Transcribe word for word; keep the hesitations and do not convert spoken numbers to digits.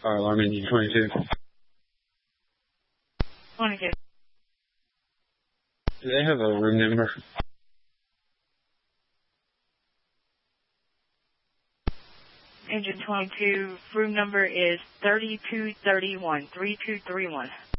Fire alarm engine twenty-two. twenty-two. Do they have a room number? Engine twenty-two, room number is thirty-two thirty-one, thirty-two thirty-one.